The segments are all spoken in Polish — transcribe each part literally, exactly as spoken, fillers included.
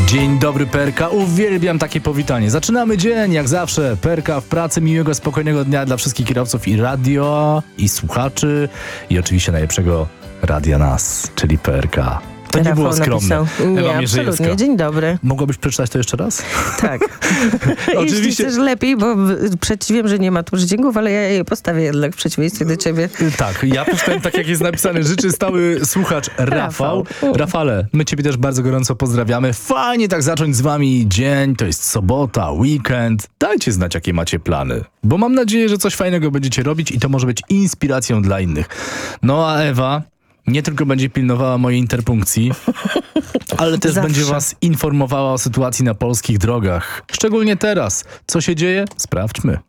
Dzień dobry, P R K. Uwielbiam takie powitanie. Zaczynamy dzień, jak zawsze. P R K w pracy. Miłego, spokojnego dnia dla wszystkich kierowców i radio, i słuchaczy, i oczywiście najlepszego radia nas, czyli P R K. To Rafał nie było skromne. Napisał. Nie, Ewa absolutnie. Dzień dobry. Mogłabyś przeczytać to jeszcze raz? Tak. Oczywiście. Jeśli chcesz lepiej, bo przeciwiem, że nie ma tu dźwięków, ale ja je postawię jednak w przeciwieństwie do ciebie. Tak, ja przeczytałem tak, jak jest napisane. Życzy stały słuchacz Rafał. Rafał. Rafale, my ciebie też bardzo gorąco pozdrawiamy. Fajnie tak zacząć z wami dzień. To jest sobota, weekend. Dajcie znać, jakie macie plany. Bo mam nadzieję, że coś fajnego będziecie robić i to może być inspiracją dla innych. No a Ewa nie tylko będzie pilnowała mojej interpunkcji, ale też Zawsze. będzie was informowała o sytuacji na polskich drogach. Szczególnie teraz. Co się dzieje? Sprawdźmy.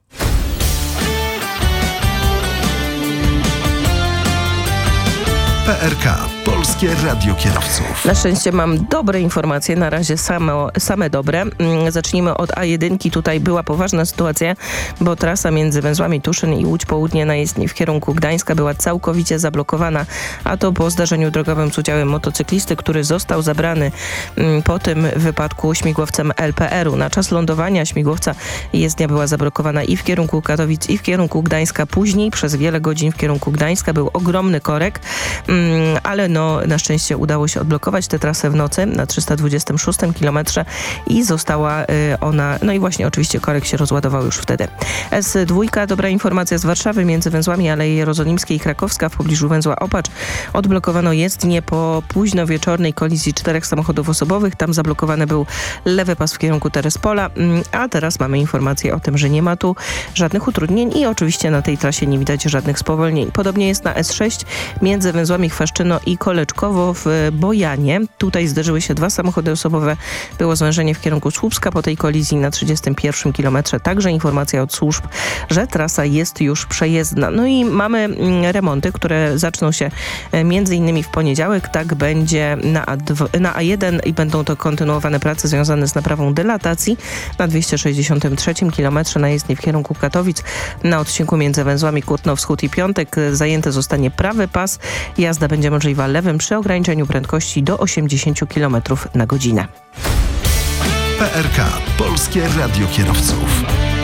P R K. Polskie Radio Kierowców. Na szczęście mam dobre informacje, na razie same, same dobre. Mm, Zacznijmy od A jeden. Tutaj była poważna sytuacja, bo trasa między węzłami Tuszyn i Łódź Południe na jezdni w kierunku Gdańska była całkowicie zablokowana, a to po zdarzeniu drogowym z udziałem motocyklisty, który został zabrany mm, po tym wypadku śmigłowcem L P R u. Na czas lądowania śmigłowca jezdnia była zablokowana i w kierunku Katowic, i w kierunku Gdańska. Później przez wiele godzin w kierunku Gdańska był ogromny korek, mm, ale no na szczęście udało się odblokować tę trasę w nocy na trzysta dwudziestym szóstym kilometrze i została y, ona, no i właśnie oczywiście korek się rozładował już wtedy. S dwa, dobra informacja z Warszawy, między węzłami Aleje Jerozolimskiej i Krakowska w pobliżu węzła Opacz odblokowano jezdnię po późno wieczornej kolizji czterech samochodów osobowych. Tam zablokowany był lewy pas w kierunku Terespola, a teraz mamy informację o tym, że nie ma tu żadnych utrudnień i oczywiście na tej trasie nie widać żadnych spowolnień. Podobnie jest na S sześć między węzłami Chwaszczyno i Koleczkowo w Bojanie. Tutaj zderzyły się dwa samochody osobowe. Było zwężenie w kierunku Słupska po tej kolizji na trzydziestym pierwszym kilometrze. Także informacja od służb, że trasa jest już przejezdna. No i mamy mm, remonty, które zaczną się e, między innymi w poniedziałek. Tak będzie na, A dwa, na A jeden i będą to kontynuowane prace związane z naprawą dylatacji na dwieście sześćdziesiątym trzecim kilometrze na jezdni w kierunku Katowic. Na odcinku między węzłami Kłutno-Wschód i Piątek zajęty zostanie prawy pas. Jazda będzie możliwa lewym przy ograniczeniu prędkości do osiemdziesiąt kilometrów na godzinę. P R K. Polskie Radio Kierowców.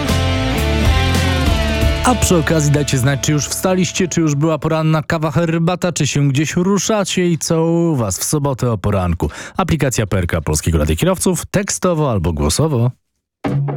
A przy okazji dajcie znać, czy już wstaliście, czy już była poranna kawa, herbata, czy się gdzieś ruszacie i co u was w sobotę o poranku. Aplikacja P R K Polskiego Radia Kierowców, tekstowo albo głosowo.